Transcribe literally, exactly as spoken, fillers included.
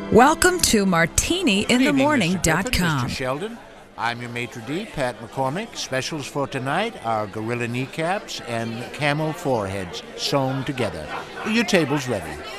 Welcome to martini in the morning dot com. Mister Sheldon, I'm your maitre d', Pat McCormick. Specials for tonight are gorilla kneecaps and camel foreheads sewn together. Your table's ready.